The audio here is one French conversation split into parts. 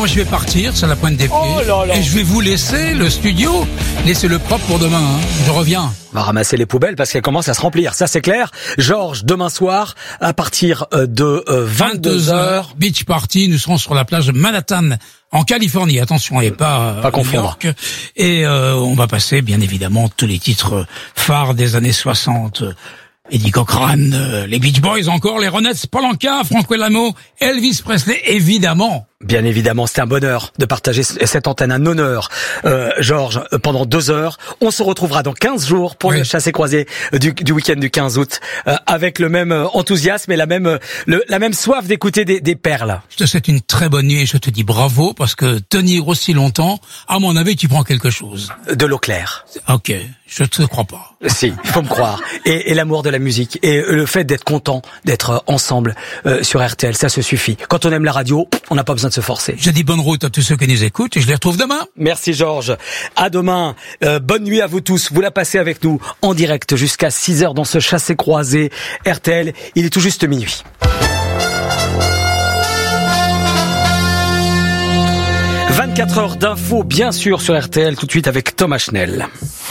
moi je vais partir, c'est la pointe des pieds. Et je vais vous laisser le studio. Laissez-le propre pour demain, hein. Je reviens. On va ramasser les poubelles parce qu'elles commencent à se remplir, ça c'est clair. Georges, demain soir, à partir de 22h. Beach Party, nous serons sur la plage de Manhattan, en Californie. Attention, et pas confondre. New York. Et on va passer, bien évidemment, tous les titres phares des années 60. Eddie Cochran, les Beach Boys encore, les Ronettes, Paul Anka, Franco Lamo, Elvis Presley, évidemment. Bien évidemment, c'est un bonheur de partager cette antenne, un honneur. Georges, pendant 2 heures, on se retrouvera dans 15 jours pour le chassé-croisé du week-end du 15 août, avec le même enthousiasme et la même soif d'écouter des perles. Je te souhaite une très bonne nuit et je te dis bravo, parce que tenir aussi longtemps, à mon avis, tu prends quelque chose. De l'eau claire. Ok, je te crois pas. Si, il faut me croire. Et l'amour de la musique, et le fait d'être content, d'être ensemble sur RTL, ça se suffit. Quand on aime la radio, on n'a pas besoin de se forcer. Je dis bonne route à tous ceux qui nous écoutent et je les retrouve demain. Merci Georges. À demain. Bonne nuit à vous tous. Vous la passez avec nous en direct jusqu'à 6h dans ce chassé-croisé RTL. Il est tout juste minuit. 24 heures d'infos, bien sûr, sur RTL, tout de suite avec Thomas Schnell.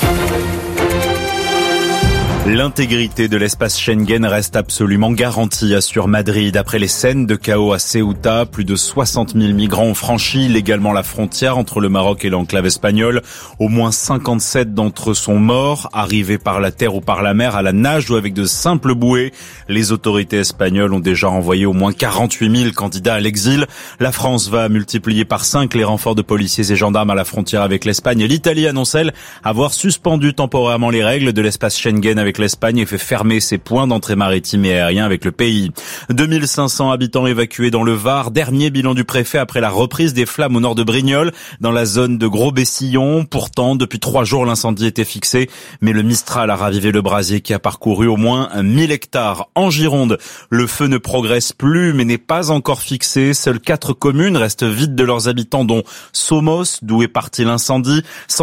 L'intégrité de l'espace Schengen reste absolument garantie, assure Madrid. Après les scènes de chaos à Ceuta, plus de 60 000 migrants ont franchi illégalement la frontière entre le Maroc et l'enclave espagnole. Au moins 57 d'entre eux sont morts, arrivés par la terre ou par la mer, à la nage ou avec de simples bouées. Les autorités espagnoles ont déjà envoyé au moins 48 000 candidats à l'exil. La France va multiplier par 5 les renforts de policiers et gendarmes à la frontière avec l'Espagne. Et l'Italie annonce, elle, avoir suspendu temporairement les règles de l'espace Schengen avec l'Espagne et fait fermer ses points d'entrée maritime et aérien avec le pays. 2500 habitants évacués dans le Var. Dernier bilan du préfet après la reprise des flammes au nord de Brignoles, dans la zone de Gros-Bessillon. Pourtant, depuis 3 jours, l'incendie était fixé, mais le Mistral a ravivé le brasier qui a parcouru au moins 1000 hectares. En Gironde, le feu ne progresse plus, mais n'est pas encore fixé. Seules 4 communes restent vides de leurs habitants, dont Somos, d'où est parti l'incendie.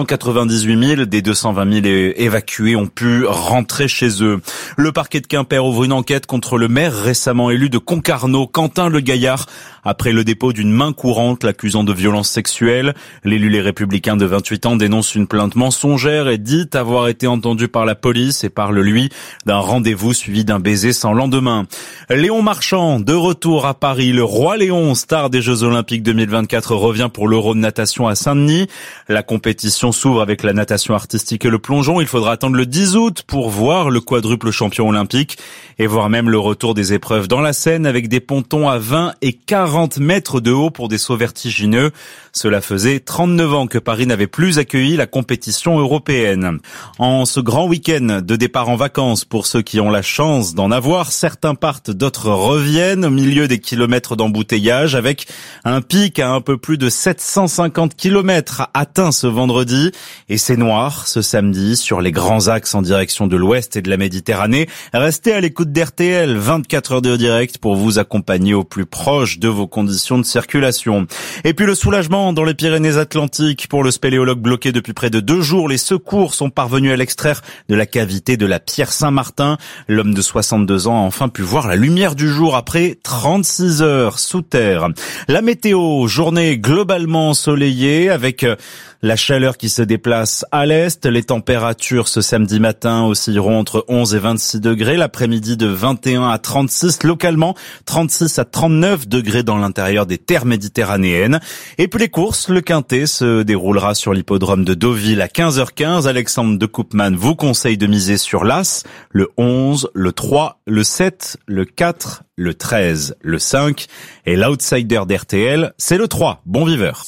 198 000 des 220 000 évacués ont pu rentrer chez eux. Le parquet de Quimper ouvre une enquête contre le maire récemment élu de Concarneau, Quentin Le Gaillard, après le dépôt d'une main courante l'accusant de violences sexuelles. L'élu Les Républicains de 28 ans dénonce une plainte mensongère et dit avoir été entendu par la police et parle, lui, d'un rendez-vous suivi d'un baiser sans lendemain. Léon Marchand, de retour à Paris. Le roi Léon, star des Jeux Olympiques 2024, revient pour l'Euro de natation à Saint-Denis. La compétition s'ouvre avec la natation artistique et le plongeon. Il faudra attendre le 10 août pour voir le quadruple champion olympique et voir même le retour des épreuves dans la Seine avec des pontons à 20 et 40 mètres de haut pour des sauts vertigineux. Cela faisait 39 ans que Paris n'avait plus accueilli la compétition européenne. En ce grand week-end de départ en vacances, pour ceux qui ont la chance d'en avoir, certains partent, d'autres reviennent au milieu des kilomètres d'embouteillage avec un pic à un peu plus de 750 kilomètres atteint ce vendredi. Et c'est noir ce samedi sur les grands axes en direction de l'ouest et de la Méditerranée. Restez à l'écoute d'RTL, 24 heures de direct pour vous accompagner au plus proche de vos conditions de circulation. Et puis le soulagement dans les Pyrénées-Atlantiques pour le spéléologue bloqué depuis près de 2 jours. Les secours sont parvenus à l'extraire de la cavité de la Pierre Saint-Martin. L'homme de 62 ans a enfin pu voir la lumière du jour après 36 heures sous terre. La météo, journée globalement ensoleillée avec la chaleur qui se déplace à l'est. Les températures ce samedi matin oscilleront entre 11 et 26 degrés. L'après-midi de 21 à 36, localement 36 à 39 degrés dans l'intérieur des terres méditerranéennes. Et puis les courses, le Quintet se déroulera sur l'hippodrome de Deauville à 15h15. Alexandre de Koopman vous conseille de miser sur l'As, le 11, le 3, le 7, le 4, le 13, le 5. Et l'outsider d'RTL, c'est le 3. Bon viveur.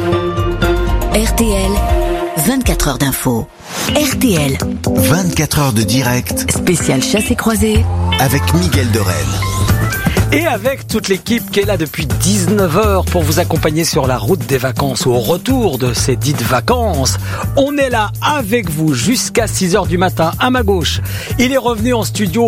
RTL, 24 heures d'info. RTL, 24 heures de direct. Spécial chassé-croisé avec Miguel Dorel. Et avec toute l'équipe qui est là depuis 19h pour vous accompagner sur la route des vacances ou au retour de ces dites vacances. On est là avec vous jusqu'à 6h du matin. À ma gauche, il est revenu en studio plus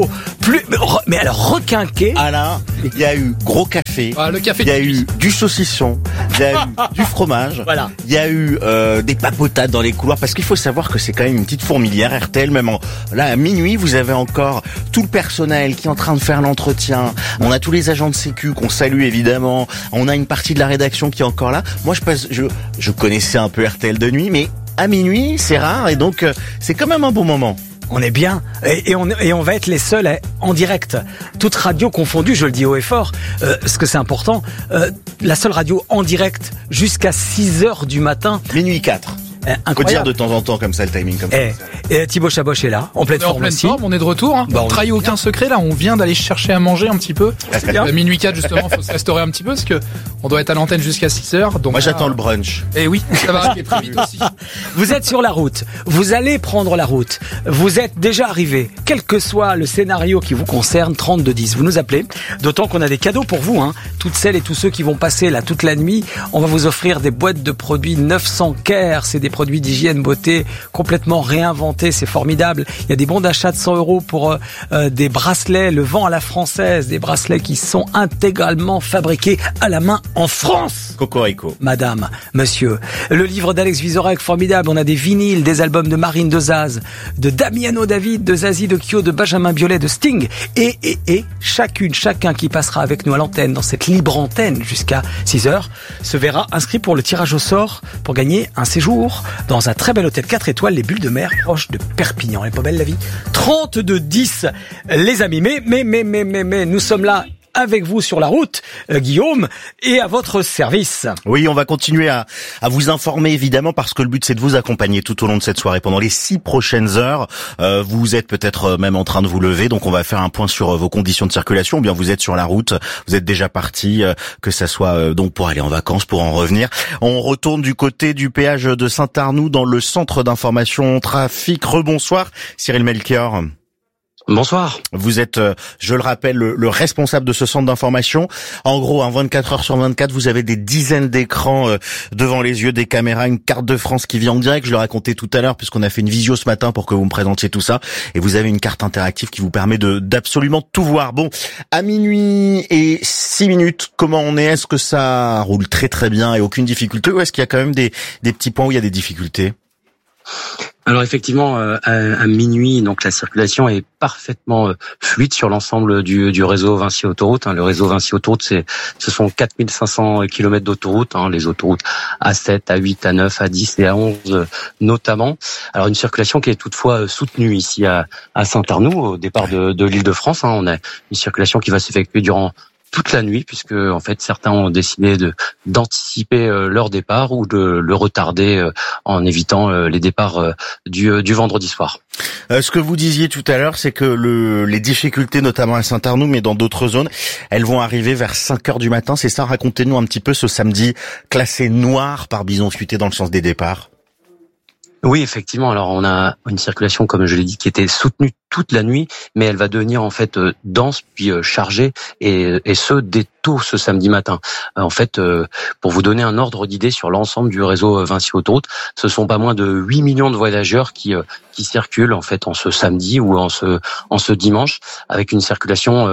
Mais alors requinqué. Ah là, il y a eu gros café. Ah, le café. Il y a eu du saucisson. Il y a eu du fromage. Voilà. Il y a eu des papotades dans les couloirs parce qu'il faut savoir que c'est quand même une petite fourmilière RTL. Même là à minuit, vous avez encore tout le personnel qui est en train de faire l'entretien. On a tous les agents de sécu qu'on salue évidemment. On a une partie de la rédaction qui est encore là. Moi, je connaissais un peu RTL de nuit, mais à minuit, c'est rare et donc c'est quand même un bon moment. On est bien et on va être les seuls en direct. Toute radio confondue, je le dis haut et fort, parce que c'est important. La seule radio en direct jusqu'à 6h du matin. Minuit 4. Faut dire de temps en temps comme ça le timing comme ça. Et Thibaut Chaboch est là, en pleine forme aussi. On est de retour. Hein. On trahit aucun secret là. On vient d'aller chercher à manger un petit peu. Minuit 4 justement, faut se restaurer un petit peu parce que on doit être à l'antenne jusqu'à 6h. Donc moi j'attends le brunch. Et oui, ça va arriver très vite aussi. Vous êtes sur la route. Vous allez prendre la route. Vous êtes déjà arrivé. Quel que soit le scénario qui vous concerne, 3210. Vous nous appelez. D'autant qu'on a des cadeaux pour vous. Hein. Toutes celles et tous ceux qui vont passer là toute la nuit, on va vous offrir des boîtes de produits 900 Care. C'est des produits d'hygiène beauté complètement réinventés, c'est formidable. Il y a des bons d'achat de 100 € pour des bracelets, le vent à la française, des bracelets qui sont intégralement fabriqués à la main en France. Cocorico. Madame, monsieur, le livre d'Alex Vizorek, formidable. On a des vinyles, des albums de Marine de Zaz, de Damiano David, de Zazie de Kyo, de Benjamin Biolay, de Sting. Et chacun qui passera avec nous à l'antenne, dans cette libre antenne jusqu'à 6h, se verra inscrit pour le tirage au sort pour gagner un séjour dans un très bel hôtel 4 étoiles, les Bulles de Mer, proche de Perpignan. Elle est pas belle la vie. 3210, les amis. Mais, nous sommes là avec vous sur la route, Guillaume, et à votre service. Oui, on va continuer à vous informer évidemment parce que le but c'est de vous accompagner tout au long de cette soirée. Pendant les 6 prochaines heures, vous êtes peut-être même en train de vous lever, donc on va faire un point sur vos conditions de circulation. Ou bien vous êtes sur la route, vous êtes déjà parti, que ça soit donc pour aller en vacances, pour en revenir. On retourne du côté du péage de Saint-Arnoux dans le centre d'information trafic. Rebonsoir, Cyril Melchior. Bonsoir. Vous êtes, je le rappelle, le responsable de ce centre d'information. En gros, 24 heures sur 24, vous avez des dizaines d'écrans devant les yeux, des caméras, une carte de France qui vient en direct. Je le racontais tout à l'heure puisqu'on a fait une visio ce matin pour que vous me présentiez tout ça. Et vous avez une carte interactive qui vous permet d'absolument tout voir. Bon, à minuit et 6 minutes, comment on est? Est-ce que ça roule très très bien et aucune difficulté, ou est-ce qu'il y a quand même des petits points où il y a des difficultés? Alors effectivement, à minuit, donc la circulation est parfaitement fluide sur l'ensemble du réseau Vinci Autoroute. Le réseau Vinci Autoroute, ce sont 4500 km d'autoroute, les autoroutes A7, A8, A9, A10 et A11 notamment. Alors une circulation qui est toutefois soutenue ici à Saint-Arnoux, au départ de l'Île-de-France. On a une circulation qui va s'effectuer durant toute la nuit, puisque en fait certains ont décidé d'anticiper leur départ ou de le retarder en évitant les départs du vendredi soir. Ce que vous disiez tout à l'heure, c'est que les difficultés, notamment à Saint-Arnoux, mais dans d'autres zones, elles vont arriver vers 5h du matin. C'est ça? Racontez-nous un petit peu ce samedi classé noir par Bison Futé dans le sens des départs. Oui, effectivement. Alors, on a une circulation, comme je l'ai dit, qui était soutenue toute la nuit, mais elle va devenir en fait dense puis chargée, et ce dès tôt ce samedi matin. En fait, pour vous donner un ordre d'idée sur l'ensemble du réseau Vinci Autoroute, ce sont pas moins de 8 millions de voyageurs qui circulent en fait en ce samedi ou en ce dimanche, avec une circulation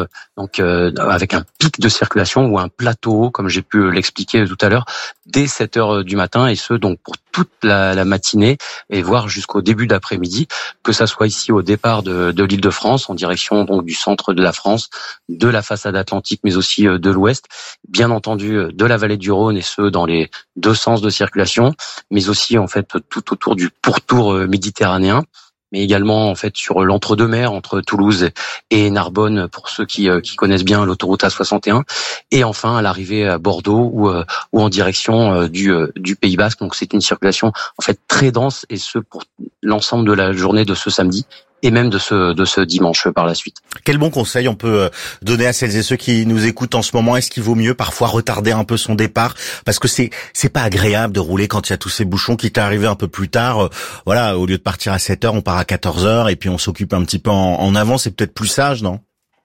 avec un pic de circulation ou un plateau, comme j'ai pu l'expliquer tout à l'heure, dès 7h du matin, et ce donc pour toute la matinée et voire jusqu'au début d'après-midi, que ça soit ici au départ de l'Île-de-France, en direction donc du centre de la France, de la façade atlantique, mais aussi de l'Ouest, bien entendu de la vallée du Rhône, et ce dans les deux sens de circulation, mais aussi en fait tout autour du pourtour méditerranéen, mais également en fait sur l'entre-deux-mers entre Toulouse et Narbonne pour ceux qui connaissent bien l'autoroute A61, et enfin à l'arrivée à Bordeaux ou en direction du Pays Basque. Donc c'est une circulation en fait très dense, et ce pour l'ensemble de la journée de ce samedi et même de ce dimanche par la suite. Quel bon conseil on peut donner à celles et ceux qui nous écoutent en ce moment? Est-ce qu'il vaut mieux parfois retarder un peu son départ, parce que c'est pas agréable de rouler quand il y a tous ces bouchons, quitte à arriver un peu plus tard. Voilà, au lieu de partir à 7h, on part à 14h et puis on s'occupe un petit peu en avant. C'est peut-être plus sage, non?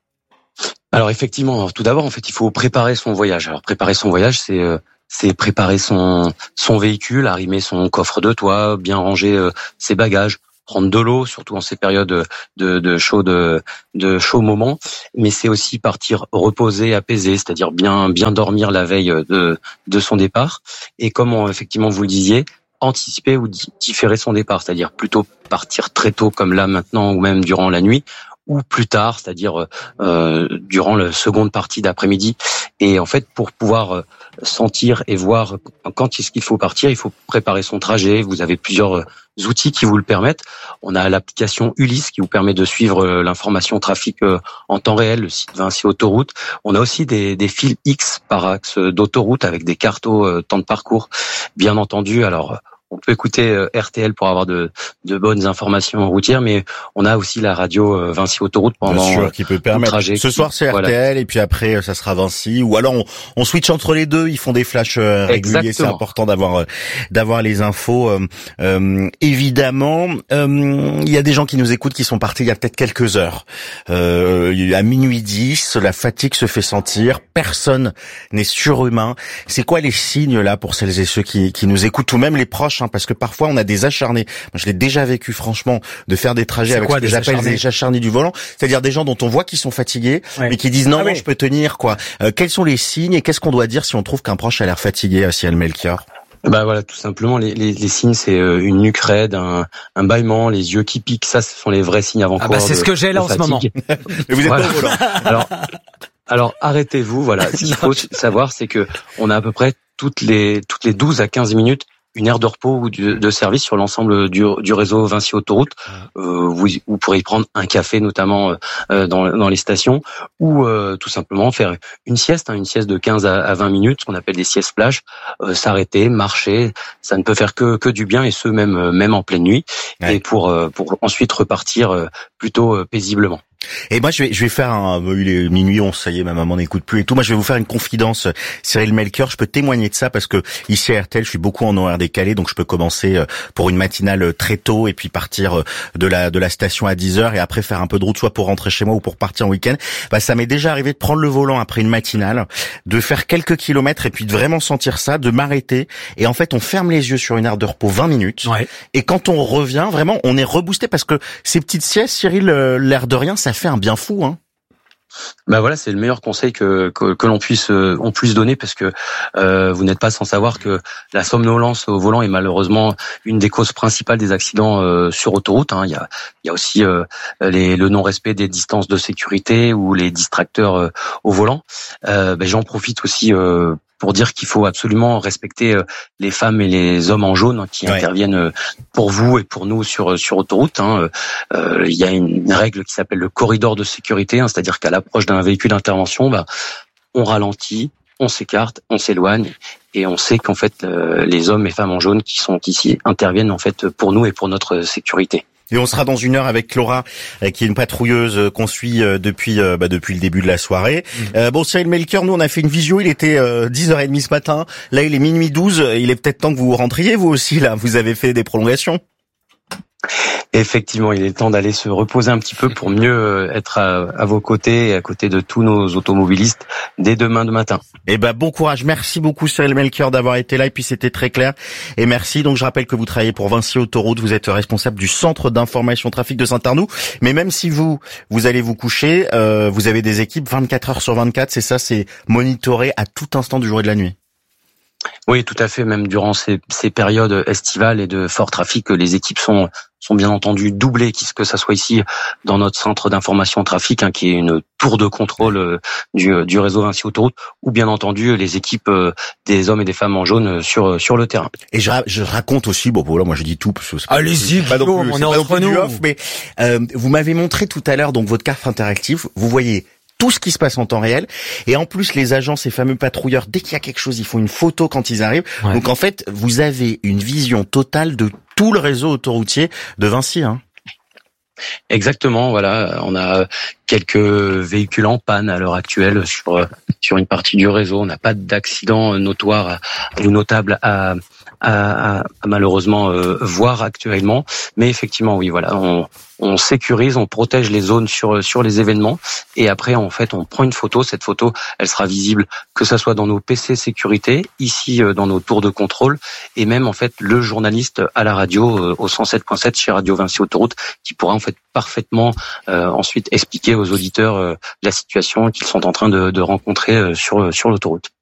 Alors effectivement, tout d'abord en fait, il faut préparer son voyage. Alors préparer son voyage, c'est préparer son véhicule, arrimer son coffre de toit, bien ranger ses bagages, prendre de l'eau, surtout en ces périodes de chaud moment. Mais c'est aussi partir reposer, apaisé, c'est-à-dire bien dormir la veille de son départ. Et comme effectivement vous le disiez, anticiper ou différer son départ, c'est-à-dire plutôt partir très tôt comme là maintenant ou même durant la nuit, ou plus tard, c'est-à-dire durant la seconde partie d'après-midi. Et en fait, pour pouvoir sentir et voir quand est-ce qu'il faut partir, il faut préparer son trajet. Vous avez plusieurs outils qui vous le permettent. On a l'application Ulysse qui vous permet de suivre l'information trafic en temps réel, le site Vinci Autoroute. On a aussi des fils X par axe d'autoroute avec des cartes temps de parcours. Bien entendu, alors on peut écouter RTL pour avoir de bonnes informations routières, mais on a aussi la radio Vinci Autoroute pendant bien sûr, qui peut permettre. le trajet. Ce soir c'est RTL et puis après ça sera Vinci, ou alors on switch entre les deux. Ils font des flashs réguliers. Exactement. C'est important d'avoir les infos. Évidemment, il y a des gens qui nous écoutent qui sont partis il y a peut-être quelques heures. À minuit 10, la fatigue se fait sentir. Personne n'est surhumain. C'est quoi les signes là pour celles et ceux qui nous écoutent, ou même les proches? Parce que parfois on a des acharnés. Moi, je l'ai déjà vécu franchement, de faire des trajets avec ce que j'appelle des acharnés du volant, c'est-à-dire des gens dont on voit qu'ils sont fatigués, mais qui disent non, je peux tenir quoi. Quels sont les signes et qu'est-ce qu'on doit dire si on trouve qu'un proche a l'air fatigué, Ciel Melchior? Bah voilà, tout simplement les signes, c'est une nuque raide, un bâillement, les yeux qui piquent. Ça, ce sont les vrais signes avant-coureurs. C'est ce que j'ai là en ce moment. Et vous êtes pas au volant. Alors arrêtez-vous. Voilà, ce qu'il faut savoir, c'est que on a à peu près toutes les 12 à 15 minutes une aire de repos ou de service sur l'ensemble du réseau Vinci Autoroute. Vous pourrez y prendre un café, notamment dans les stations, ou tout simplement faire une sieste de 15 à 20 minutes, ce qu'on appelle des siestes plage, s'arrêter, marcher. Ça ne peut faire que du bien, et ce même en pleine nuit, et pour ensuite repartir plutôt paisiblement. Et moi, je vais faire il est minuit 11, ça y est, ma maman n'écoute plus et tout. Moi, je vais vous faire une confidence, Cyril Melchior. Je peux témoigner de ça parce que ici à RTL, je suis beaucoup en horaire décalé, donc je peux commencer pour une matinale très tôt et puis partir de la station à 10h et après faire un peu de route, soit pour rentrer chez moi ou pour partir en week-end. Ça m'est déjà arrivé de prendre le volant après une matinale, de faire quelques kilomètres et puis de vraiment sentir ça, de m'arrêter. Et en fait, on ferme les yeux sur une aire de repos 20 minutes. Ouais. Et quand on revient, vraiment, on est reboosté parce que ces petites siestes, Cyril, l'air de rien, ça fait un bien fou, hein. Bah voilà, c'est le meilleur conseil que l'on puisse donner, parce que vous n'êtes pas sans savoir que la somnolence au volant est malheureusement une des causes principales des accidents sur autoroute, hein. Il y a aussi le non-respect des distances de sécurité ou les distracteurs au volant. J'en profite aussi pour dire qu'il faut absolument respecter les femmes et les hommes en jaune qui interviennent pour vous et pour nous sur autoroute, hein. Il y a une règle qui s'appelle le corridor de sécurité, hein, c'est-à-dire qu'à l'approche d'un véhicule d'intervention, on ralentit, on s'écarte, on s'éloigne, et on sait qu'en fait les hommes et femmes en jaune qui sont ici interviennent en fait pour nous et pour notre sécurité. Et on sera dans une heure avec Laura, qui est une patrouilleuse qu'on suit depuis le début de la soirée. Cyril Melchior, nous on a fait une visio, il était 10h30 ce matin. Là il est minuit 12, il est peut-être temps que vous rentriez vous aussi là, vous avez fait des prolongations. Effectivement, il est temps d'aller se reposer un petit peu pour mieux être à vos côtés et à côté de tous nos automobilistes dès demain de matin. Bon courage. Merci beaucoup Cyril Melchior d'avoir été là, et puis c'était très clair. Et merci. Donc je rappelle que vous travaillez pour Vinci Autoroute, vous êtes responsable du centre d'information trafic de Saint-Arnoux. Mais même si vous allez vous coucher, vous avez des équipes 24 heures sur 24, c'est ça, c'est monitoré à tout instant du jour et de la nuit. Oui, tout à fait. Même durant ces périodes estivales et de fort trafic, les équipes sont bien entendu doublées, que ça soit ici dans notre centre d'information trafic, qui est une tour de contrôle du réseau Vinci Autoroute, ou bien entendu les équipes des hommes et des femmes en jaune sur le terrain. Et je raconte aussi, moi je dis tout parce que allez-y, on est entre nous. Mais vous m'avez montré tout à l'heure donc votre carte interactive, vous voyez tout ce qui se passe en temps réel, et en plus les agents, ces fameux patrouilleurs, dès qu'il y a quelque chose, ils font une photo quand ils arrivent. Ouais. Donc en fait, vous avez une vision totale de tout le réseau autoroutier de Vinci, hein. Exactement, voilà, on a quelques véhicules en panne à l'heure actuelle sur une partie du réseau. On n'a pas d'accident notoire ou notable à malheureusement voir actuellement. Mais effectivement, oui, voilà, on sécurise, on protège les zones sur les événements, et après en fait on prend une photo. Cette photo, elle sera visible que ça soit dans nos PC sécurité, ici dans nos tours de contrôle, et même en fait le journaliste à la radio au 107.7 chez Radio Vinci Autoroute, qui pourra en fait parfaitement ensuite expliquer aux auditeurs la situation qu'ils sont en train de rencontrer sur l'autoroute.